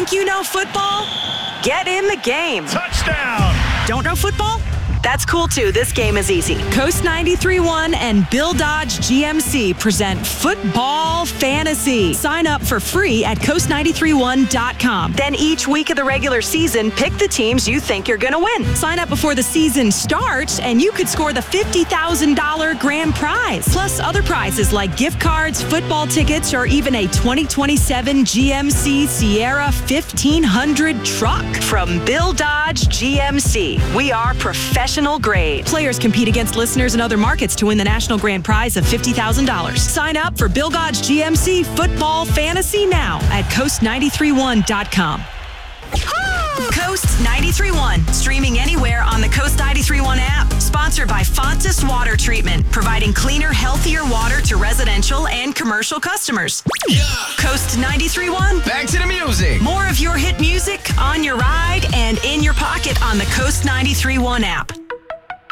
Think you know football? Get in the game. Touchdown. Don't know football? That's cool too. This game is easy. Coast 93.1 and Bill Dodge GMC present Football Fantasy. Sign up for free at coast931.com. Then each week of the regular season, pick the teams you think you're going to win. Sign up before the season starts and you could score the $50,000 grand prize. Plus other prizes like gift cards, football tickets, or even a 2027 GMC Sierra 1500 truck. From Bill Dodge GMC, we are professional grade. Players compete against listeners in other markets to win the national grand prize of $50,000. Sign up for Bill Dodge GMC Football Fantasy now at coast931.com. Coast 93.1, streaming anywhere on the Coast 93.1 app. Sponsored by Fontis Water Treatment, providing cleaner, healthier water to residential and commercial customers. Yeah. Coast 93.1. Back to the music. More of your hit music on your ride and in your pocket on the Coast 93.1 app.